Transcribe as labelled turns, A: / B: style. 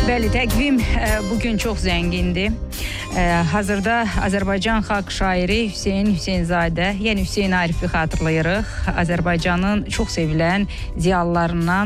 A: Bəli, təqvim bugün çox zəngindir. Hazırda Azərbaycan xalq şairi Hüseyn Hüseynzadə, yəni Hüseyn Arifi xatırlayırıq. Azərbaycanın çox sevilən ziyalılarından